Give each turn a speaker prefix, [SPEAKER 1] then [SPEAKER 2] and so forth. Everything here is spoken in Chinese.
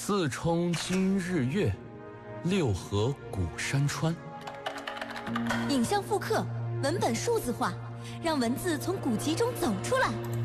[SPEAKER 1] 四冲今日月，六合古山川。
[SPEAKER 2] 影像复刻，文本数字化，让文字从古籍中走出来。